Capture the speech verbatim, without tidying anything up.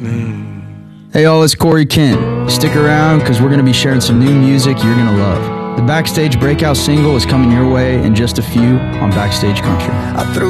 Hey y'all, it's Corey Kent. Stick around because we're going to be sharing some new music you're going to love. The Backstage Breakout single is coming your way in just a few on Backstage Country. I threw